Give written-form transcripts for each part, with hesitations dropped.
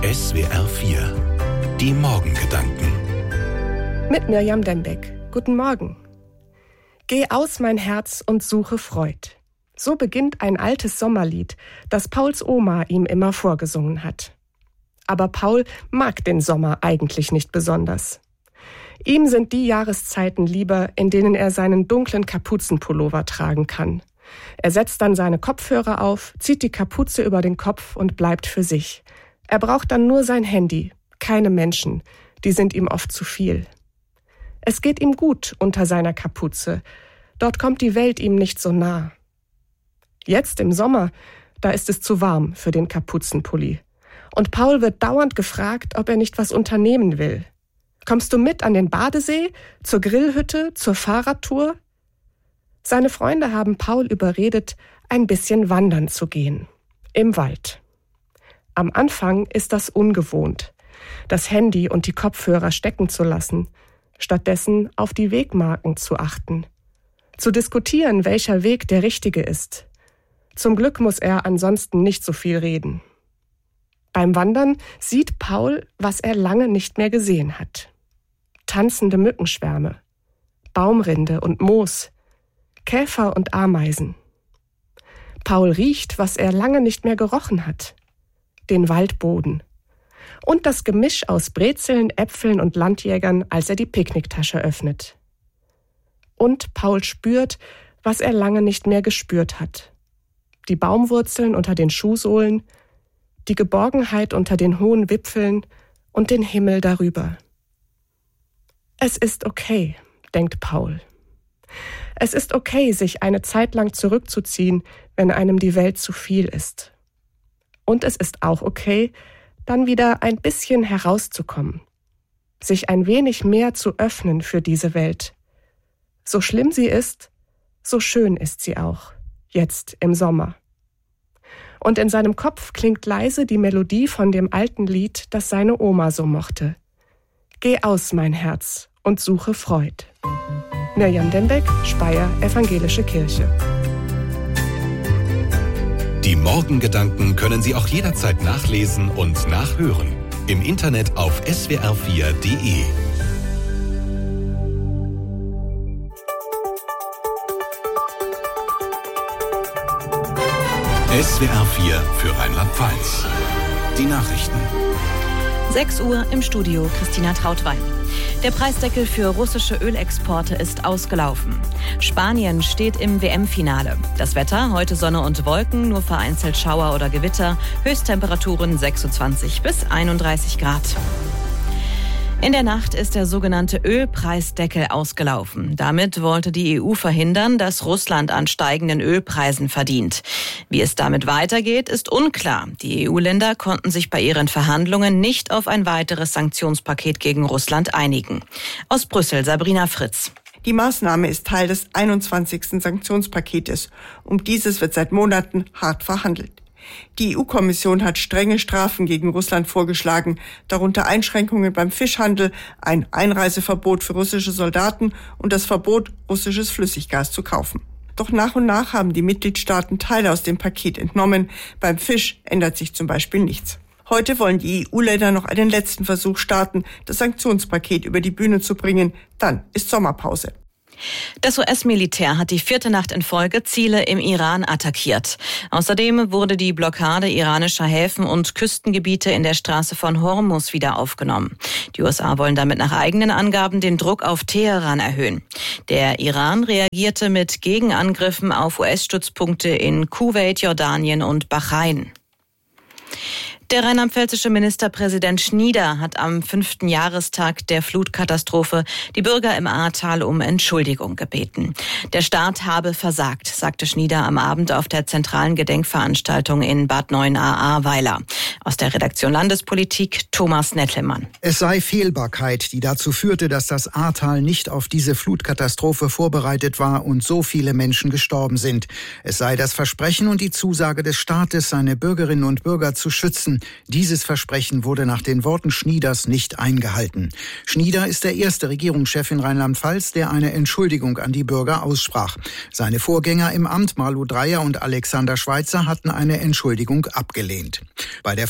SWR 4. Die Morgengedanken. Mit Mirjam Dembeck. Guten Morgen. Geh aus, mein Herz, und suche Freud. So beginnt ein altes Sommerlied, das Pauls Oma ihm immer vorgesungen hat. Aber Paul mag den Sommer eigentlich nicht besonders. Ihm sind die Jahreszeiten lieber, in denen er seinen dunklen Kapuzenpullover tragen kann. Er setzt dann seine Kopfhörer auf, zieht die Kapuze über den Kopf und bleibt für sich. Er braucht dann nur sein Handy, keine Menschen, die sind ihm oft zu viel. Es geht ihm gut unter seiner Kapuze, dort kommt die Welt ihm nicht so nah. Jetzt im Sommer, da ist es zu warm für den Kapuzenpulli. Und Paul wird dauernd gefragt, ob er nicht was unternehmen will. Kommst du mit an den Badesee, zur Grillhütte, zur Fahrradtour? Seine Freunde haben Paul überredet, ein bisschen wandern zu gehen. Im Wald. Am Anfang ist das ungewohnt, das Handy und die Kopfhörer stecken zu lassen, stattdessen auf die Wegmarken zu achten, zu diskutieren, welcher Weg der richtige ist. Zum Glück muss er ansonsten nicht so viel reden. Beim Wandern sieht Paul, was er lange nicht mehr gesehen hat. Tanzende Mückenschwärme, Baumrinde und Moos, Käfer und Ameisen. Paul riecht, was er lange nicht mehr gerochen hat. Den Waldboden. Und das Gemisch aus Brezeln, Äpfeln und Landjägern, als er die Picknicktasche öffnet. Und Paul spürt, was er lange nicht mehr gespürt hat. Die Baumwurzeln unter den Schuhsohlen, die Geborgenheit unter den hohen Wipfeln und den Himmel darüber. Es ist okay, denkt Paul. Es ist okay, sich eine Zeit lang zurückzuziehen, wenn einem die Welt zu viel ist. Und es ist auch okay, dann wieder ein bisschen herauszukommen, sich ein wenig mehr zu öffnen für diese Welt. So schlimm sie ist, so schön ist sie auch, jetzt im Sommer. Und in seinem Kopf klingt leise die Melodie von dem alten Lied, das seine Oma so mochte. Geh aus, mein Herz, und suche Freud. Mirjam Dembeck, Speyer, Evangelische Kirche. Die Morgengedanken können Sie auch jederzeit nachlesen und nachhören. Im Internet auf swr4.de. SWR 4 für Rheinland-Pfalz. Die Nachrichten. 6 Uhr im Studio, Christina Trautwein. Der Preisdeckel für russische Ölexporte ist ausgelaufen. Spanien steht im WM-Finale. Das Wetter, heute Sonne und Wolken, nur vereinzelt Schauer oder Gewitter. Höchsttemperaturen 26 bis 31 Grad. In der Nacht ist der sogenannte Ölpreisdeckel ausgelaufen. Damit wollte die EU verhindern, dass Russland an steigenden Ölpreisen verdient. Wie es damit weitergeht, ist unklar. Die EU-Länder konnten sich bei ihren Verhandlungen nicht auf ein weiteres Sanktionspaket gegen Russland einigen. Aus Brüssel, Sabrina Fritz. Die Maßnahme ist Teil des 21. Sanktionspaketes. Um dieses wird seit Monaten hart verhandelt. Die EU-Kommission hat strenge Strafen gegen Russland vorgeschlagen, darunter Einschränkungen beim Fischhandel, ein Einreiseverbot für russische Soldaten und das Verbot, russisches Flüssiggas zu kaufen. Doch nach und nach haben die Mitgliedstaaten Teile aus dem Paket entnommen. Beim Fisch ändert sich zum Beispiel nichts. Heute wollen die EU-Länder noch einen letzten Versuch starten, das Sanktionspaket über die Bühne zu bringen. Dann ist Sommerpause. Das US-Militär hat die 4. Nacht in Folge Ziele im Iran attackiert. Außerdem wurde die Blockade iranischer Häfen und Küstengebiete in der Straße von Hormuz wieder aufgenommen. Die USA wollen damit nach eigenen Angaben den Druck auf Teheran erhöhen. Der Iran reagierte mit Gegenangriffen auf US-Stützpunkte in Kuwait, Jordanien und Bahrain. Der rheinland-pfälzische Ministerpräsident Schnieder hat am 5. Jahrestag der Flutkatastrophe die Bürger im Ahrtal um Entschuldigung gebeten. Der Staat habe versagt, sagte Schnieder am Abend auf der zentralen Gedenkveranstaltung in Bad 9a-Ahrweiler. Aus der Redaktion Landespolitik Thomas Nettelmann. Es sei Fehlbarkeit, die dazu führte, dass das Ahrtal nicht auf diese Flutkatastrophe vorbereitet war und so viele Menschen gestorben sind. Es sei das Versprechen und die Zusage des Staates, seine Bürgerinnen und Bürger zu schützen. Dieses Versprechen wurde nach den Worten Schnieders nicht eingehalten. Schnieder ist der erste Regierungschef in Rheinland-Pfalz, der eine Entschuldigung an die Bürger aussprach. Seine Vorgänger im Amt, Malu Dreyer und Alexander Schweitzer, hatten eine Entschuldigung abgelehnt. Bei der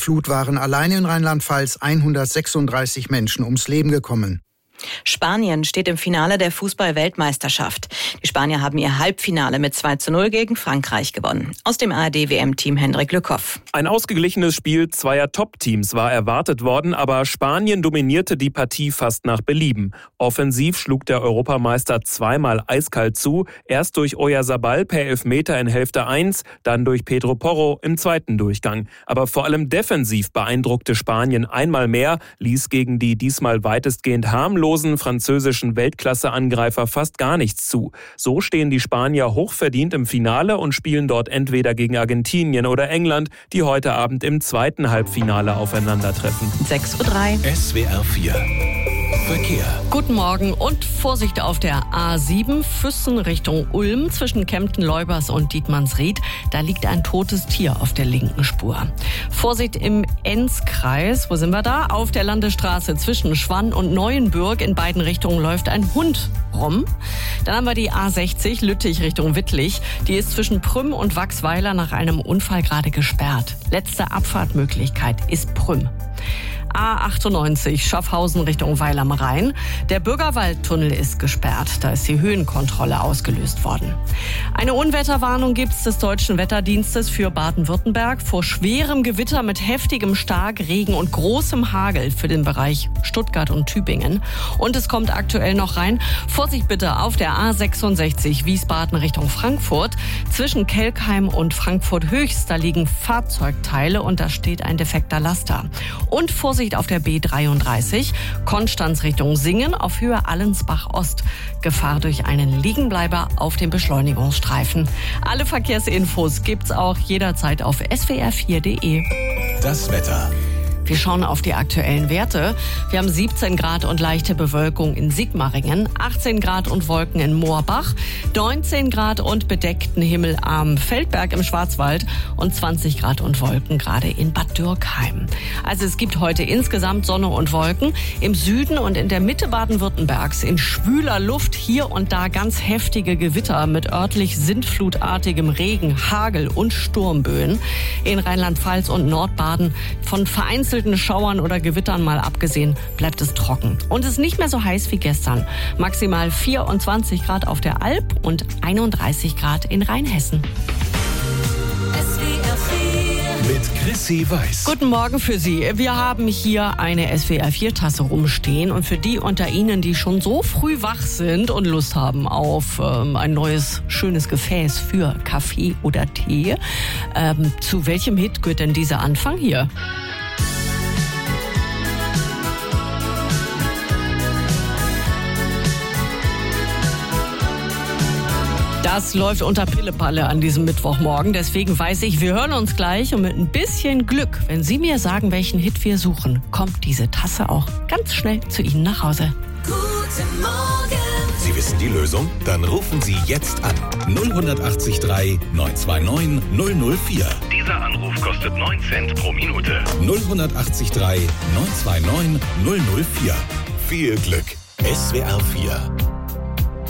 Flut waren allein in Rheinland-Pfalz 136 Menschen ums Leben gekommen. Spanien steht im Finale der Fußball-Weltmeisterschaft. Die Spanier haben ihr Halbfinale mit 2:0 gegen Frankreich gewonnen. Aus dem ARD-WM-Team Hendrik Lückhoff. Ein ausgeglichenes Spiel zweier Top-Teams war erwartet worden, aber Spanien dominierte die Partie fast nach Belieben. Offensiv schlug der Europameister zweimal eiskalt zu, erst durch Oyarzabal per Elfmeter in Hälfte 1, dann durch Pedro Porro im zweiten Durchgang. Aber vor allem defensiv beeindruckte Spanien einmal mehr, ließ gegen die diesmal weitestgehend harmlosen französischen Weltklasse-Angreifer fast gar nichts zu. So stehen die Spanier hochverdient im Finale und spielen dort entweder gegen Argentinien oder England, die heute Abend im zweiten Halbfinale aufeinandertreffen. 6:03 Uhr. SWR 4 Verkehr. Guten Morgen und Vorsicht auf der A7 Füssen Richtung Ulm zwischen Kempten-Leubers und Dietmannsried. Da liegt ein totes Tier auf der linken Spur. Vorsicht im Enzkreis. Wo sind wir da? Auf der Landesstraße zwischen Schwann und Neuenbürg. In beiden Richtungen läuft ein Hund rum. Dann haben wir die A60 Lüttich Richtung Wittlich. Die ist zwischen Prüm und Wachsweiler nach einem Unfall gerade gesperrt. Letzte Abfahrtmöglichkeit ist Prüm. A98 Schaffhausen Richtung Weil am Rhein. Der Bürgerwaldtunnel ist gesperrt. Da ist die Höhenkontrolle ausgelöst worden. Eine Unwetterwarnung gibt es des Deutschen Wetterdienstes für Baden-Württemberg vor schwerem Gewitter mit heftigem Starkregen und großem Hagel für den Bereich Stuttgart und Tübingen. Und es kommt aktuell noch rein. Vorsicht bitte auf der A66 Wiesbaden Richtung Frankfurt. Zwischen Kelkheim und Frankfurt Höchst, da liegen Fahrzeugteile und da steht ein defekter Laster. Und Vorsicht auf der B33, Konstanz Richtung Singen auf Höhe Allensbach-Ost. Gefahr durch einen Liegenbleiber auf dem Beschleunigungsstreifen. Alle Verkehrsinfos gibt's auch jederzeit auf swr4.de. Das Wetter. Wir schauen auf die aktuellen Werte. Wir haben 17 Grad und leichte Bewölkung in Sigmaringen, 18 Grad und Wolken in Moorbach, 19 Grad und bedeckten Himmel am Feldberg im Schwarzwald und 20 Grad und Wolken gerade in Bad Dürkheim. Also es gibt heute insgesamt Sonne und Wolken. Im Süden und in der Mitte Baden-Württembergs in schwüler Luft hier und da ganz heftige Gewitter mit örtlich sintflutartigem Regen, Hagel und Sturmböen. In Rheinland-Pfalz und Nordbaden von vereinzelten Schauern oder Gewittern mal abgesehen, bleibt es trocken. Und es ist nicht mehr so heiß wie gestern. Maximal 24 Grad auf der Alp und 31 Grad in Rheinhessen. Mit Chrissy Weiß. Guten Morgen für Sie. Wir haben hier eine SWR4-Tasse rumstehen und für die unter Ihnen, die schon so früh wach sind und Lust haben auf ein neues, schönes Gefäß für Kaffee oder Tee, zu welchem Hit gehört denn dieser Anfang hier? Das läuft unter Pillepalle an diesem Mittwochmorgen. Deswegen weiß ich, wir hören uns gleich und mit ein bisschen Glück, wenn Sie mir sagen, welchen Hit wir suchen, kommt diese Tasse auch ganz schnell zu Ihnen nach Hause. Guten Morgen. Sie wissen die Lösung? Dann rufen Sie jetzt an. 08039 929 004. Dieser Anruf kostet 9 Cent pro Minute. 08039 929 004. Viel Glück. SWR 4